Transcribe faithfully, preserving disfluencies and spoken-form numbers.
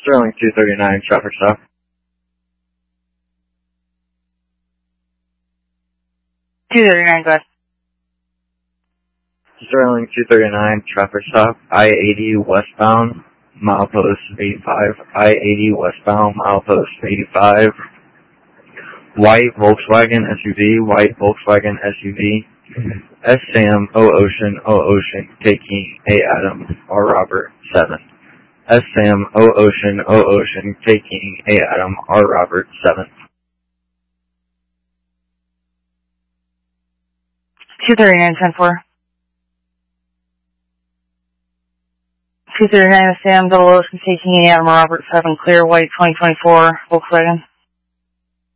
Sterling two thirty-nine, traffic stop. two thirty-nine, go ahead. Sterling two thirty-nine, traffic stop, I eighty westbound, milepost eighty-five, I eighty westbound, milepost eighty-five, white Volkswagen S U V, white Volkswagen S U V, S Sam, O Ocean, O Ocean, taking A Adam, R Robert, seven. S Sam, O Ocean, O Ocean, taking A Adam, R Robert, seven. two thirty-nine, ten four. two thirty-nine, Sam, Double Ocean, taking A Adam, Robert, seven, clear, white, twenty twenty-four, Volkswagen.